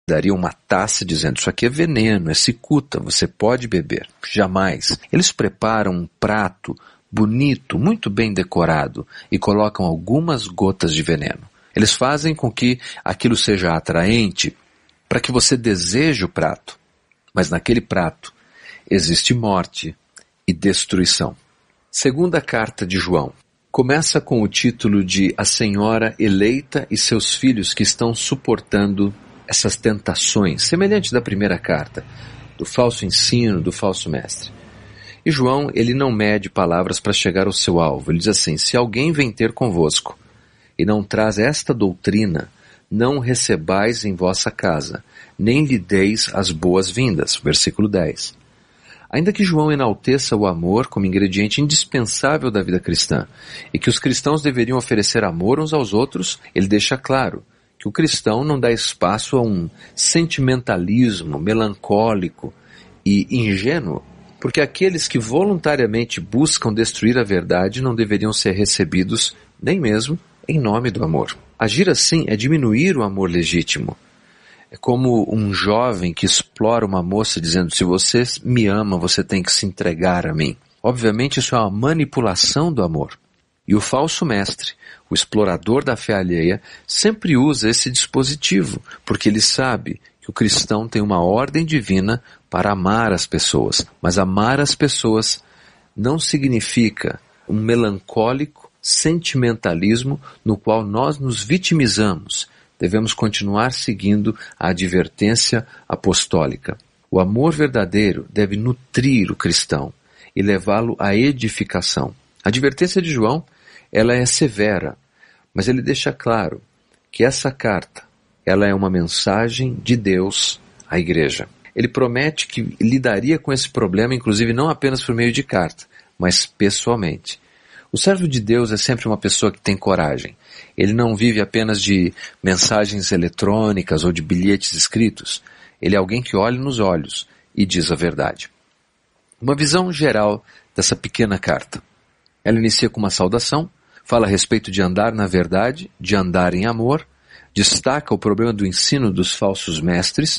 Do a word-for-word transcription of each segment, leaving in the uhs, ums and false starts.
daria uma taça dizendo: isso aqui é veneno, é cicuta, você pode beber. Jamais. Eles preparam um prato bonito, muito bem decorado, e colocam algumas gotas de veneno. Eles fazem com que aquilo seja atraente para que você deseje o prato. Mas naquele prato existe morte e destruição. Segunda carta de João. Começa com o título de A Senhora Eleita e seus filhos que estão suportando essas tentações, semelhante da primeira carta, do falso ensino, do falso mestre. E João, ele não mede palavras para chegar ao seu alvo. Ele diz assim: se alguém vem ter convosco e não traz esta doutrina, não recebais em vossa casa, nem lhe deis as boas-vindas. Versículo dez. Ainda que João enalteça o amor como ingrediente indispensável da vida cristã, e que os cristãos deveriam oferecer amor uns aos outros, ele deixa claro que o cristão não dá espaço a um sentimentalismo melancólico e ingênuo, porque aqueles que voluntariamente buscam destruir a verdade não deveriam ser recebidos nem mesmo em nome do amor. Agir assim é diminuir o amor legítimo. É como um jovem que explora uma moça dizendo: se você me ama, você tem que se entregar a mim. Obviamente isso é uma manipulação do amor. E o falso mestre, o explorador da fé alheia, sempre usa esse dispositivo, porque ele sabe que o cristão tem uma ordem divina para amar as pessoas. Mas amar as pessoas não significa um melancólico sentimentalismo no qual nós nos vitimizamos. Devemos continuar seguindo a advertência apostólica. O amor verdadeiro deve nutrir o cristão e levá-lo à edificação. A advertência de João, ela é severa, mas ele deixa claro que essa carta, ela é uma mensagem de Deus à igreja. Ele promete que lidaria com esse problema, inclusive não apenas por meio de carta, mas pessoalmente. O servo de Deus é sempre uma pessoa que tem coragem. Ele não vive apenas de mensagens eletrônicas ou de bilhetes escritos. Ele é alguém que olha nos olhos e diz a verdade. Uma visão geral dessa pequena carta. Ela inicia com uma saudação, fala a respeito de andar na verdade, de andar em amor, destaca o problema do ensino dos falsos mestres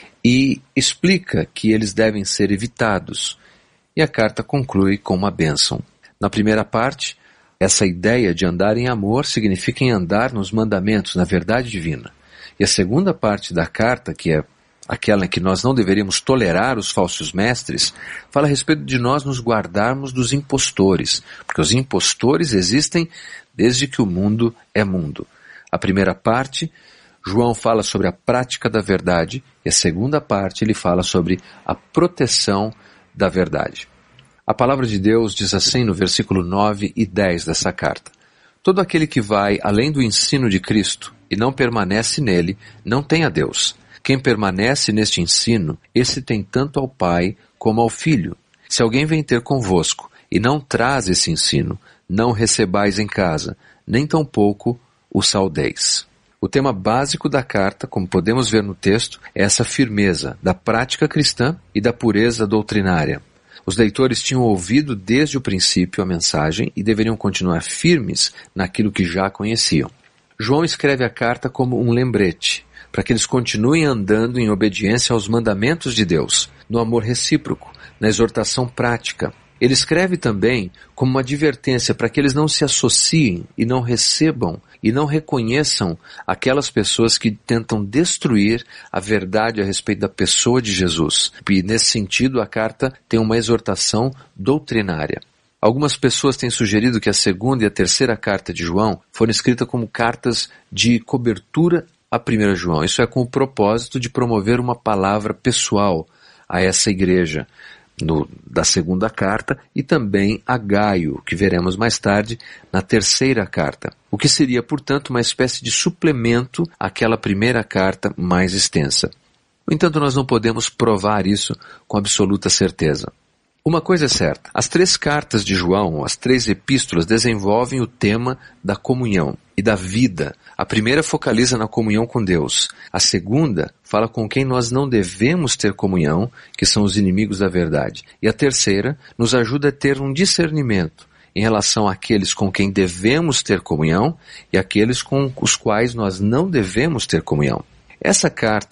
e explica que eles devem ser evitados. E a carta conclui com uma bênção. Na primeira parte, essa ideia de andar em amor significa em andar nos mandamentos, na verdade divina. E a segunda parte da carta, que é aquela em que nós não deveríamos tolerar os falsos mestres, fala a respeito de nós nos guardarmos dos impostores, porque os impostores existem desde que o mundo é mundo. A primeira parte, João fala sobre a prática da verdade, e a segunda parte ele fala sobre a proteção da verdade. A palavra de Deus diz assim no versículo nove e dez dessa carta: todo aquele que vai além do ensino de Cristo e não permanece nele, não tem a Deus. Quem permanece neste ensino, esse tem tanto ao Pai como ao Filho. Se alguém vem ter convosco e não traz esse ensino, não recebais em casa, nem tampouco o saudeis. O tema básico da carta, como podemos ver no texto, é essa firmeza da prática cristã e da pureza doutrinária. Os leitores tinham ouvido desde o princípio a mensagem e deveriam continuar firmes naquilo que já conheciam. João escreve a carta como um lembrete, para que eles continuem andando em obediência aos mandamentos de Deus, no amor recíproco, na exortação prática. Ele escreve também como uma advertência para que eles não se associem e não recebam e não reconheçam aquelas pessoas que tentam destruir a verdade a respeito da pessoa de Jesus. E nesse sentido a carta tem uma exortação doutrinária. Algumas pessoas têm sugerido que a segunda e a terceira carta de João foram escritas como cartas de cobertura a primeira João. Isso é com o propósito de promover uma palavra pessoal a essa igreja. No, da segunda carta e também a Gaio, que veremos mais tarde na terceira carta, o que seria, portanto, uma espécie de suplemento àquela primeira carta mais extensa. No entanto, nós não podemos provar isso com absoluta certeza. Uma coisa é certa, as três cartas de João, as três epístolas, desenvolvem o tema da comunhão e da vida. A primeira focaliza na comunhão com Deus. A segunda fala com quem nós não devemos ter comunhão, que são os inimigos da verdade. E a terceira nos ajuda a ter um discernimento em relação àqueles com quem devemos ter comunhão e aqueles com os quais nós não devemos ter comunhão. Essa carta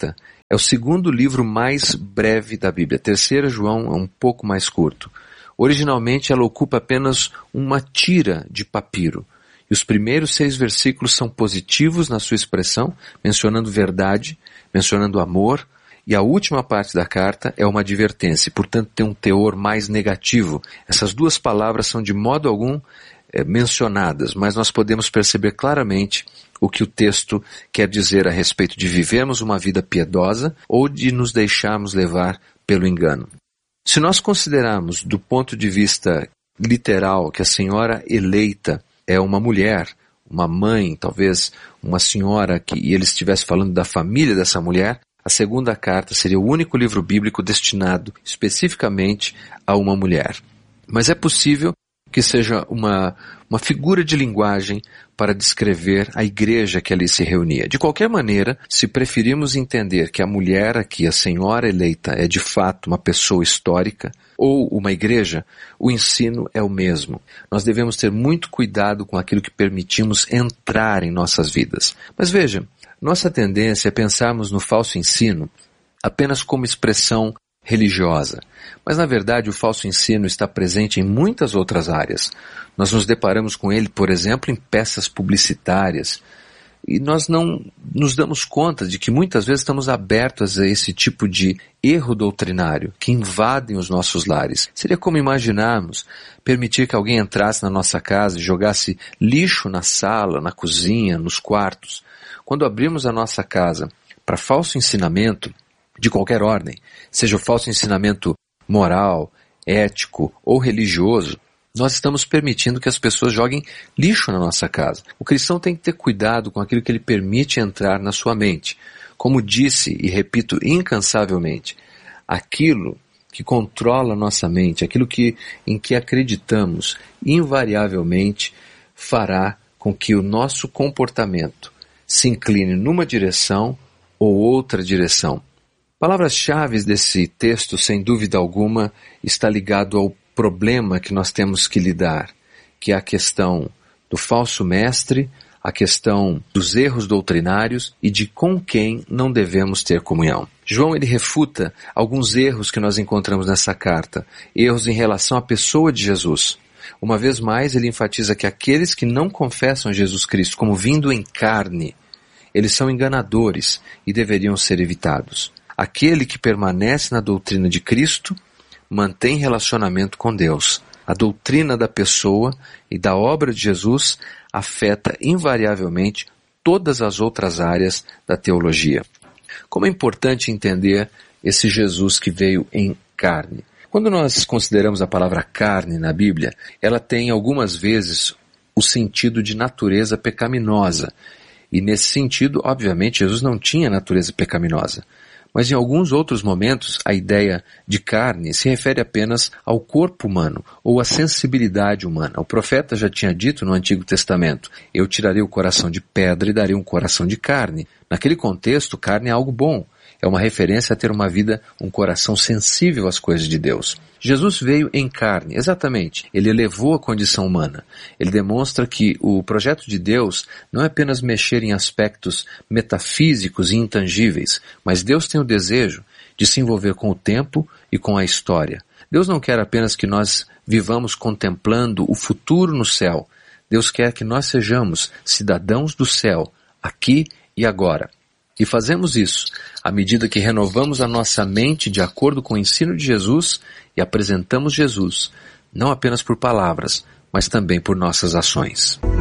É o segundo livro mais breve da Bíblia. A terceira, João, é um pouco mais curto. Originalmente ela ocupa apenas uma tira de papiro. E os primeiros seis versículos são positivos na sua expressão, mencionando verdade, mencionando amor, e a última parte da carta é uma advertência, portanto tem um teor mais negativo. Essas duas palavras são de modo algum é, mencionadas, mas nós podemos perceber claramente o que o texto quer dizer a respeito de vivermos uma vida piedosa ou de nos deixarmos levar pelo engano. Se nós considerarmos do ponto de vista literal que a senhora eleita é uma mulher, uma mãe, talvez uma senhora, que, e ele estivesse falando da família dessa mulher, a segunda carta seria o único livro bíblico destinado especificamente a uma mulher. Mas é possível que seja uma, uma figura de linguagem para descrever a igreja que ali se reunia. De qualquer maneira, se preferirmos entender que a mulher aqui, a senhora eleita, é de fato uma pessoa histórica, ou uma igreja, o ensino é o mesmo. Nós devemos ter muito cuidado com aquilo que permitimos entrar em nossas vidas. Mas veja, nossa tendência é pensarmos no falso ensino apenas como expressão religiosa. Mas na verdade o falso ensino está presente em muitas outras áreas. Nós nos deparamos com ele, por exemplo, em peças publicitárias. E nós não nos damos conta de que muitas vezes estamos abertos a esse tipo de erro doutrinário que invadem os nossos lares. Seria como imaginarmos permitir que alguém entrasse na nossa casa e jogasse lixo na sala, na cozinha, nos quartos. Quando abrimos a nossa casa para falso ensinamento, de qualquer ordem, seja o falso ensinamento moral, ético ou religioso, nós estamos permitindo que as pessoas joguem lixo na nossa casa. O cristão tem que ter cuidado com aquilo que ele permite entrar na sua mente. Como disse e repito incansavelmente, aquilo que controla a nossa mente, aquilo que, em que acreditamos, invariavelmente fará com que o nosso comportamento se incline numa direção ou outra direção. Palavras-chave desse texto, sem dúvida alguma, está ligado ao problema que nós temos que lidar, que é a questão do falso mestre, a questão dos erros doutrinários e de com quem não devemos ter comunhão. João ele refuta alguns erros que nós encontramos nessa carta, erros em relação à pessoa de Jesus. Uma vez mais, ele enfatiza que aqueles que não confessam Jesus Cristo como vindo em carne, eles são enganadores e deveriam ser evitados. Aquele que permanece na doutrina de Cristo mantém relacionamento com Deus. A doutrina da pessoa e da obra de Jesus afeta invariavelmente todas as outras áreas da teologia. Como é importante entender esse Jesus que veio em carne. Quando nós consideramos a palavra carne na Bíblia, ela tem algumas vezes o sentido de natureza pecaminosa. E nesse sentido, obviamente, Jesus não tinha natureza pecaminosa. Mas em alguns outros momentos, a ideia de carne se refere apenas ao corpo humano, ou à sensibilidade humana. O profeta já tinha dito no Antigo Testamento, eu tirarei o coração de pedra e darei um coração de carne. Naquele contexto, carne é algo bom. É uma referência a ter uma vida, um coração sensível às coisas de Deus. Jesus veio em carne, exatamente. Ele elevou a condição humana. Ele demonstra que o projeto de Deus não é apenas mexer em aspectos metafísicos e intangíveis, mas Deus tem o desejo de se envolver com o tempo e com a história. Deus não quer apenas que nós vivamos contemplando o futuro no céu. Deus quer que nós sejamos cidadãos do céu, aqui e agora. E fazemos isso à medida que renovamos a nossa mente de acordo com o ensino de Jesus e apresentamos Jesus, não apenas por palavras, mas também por nossas ações.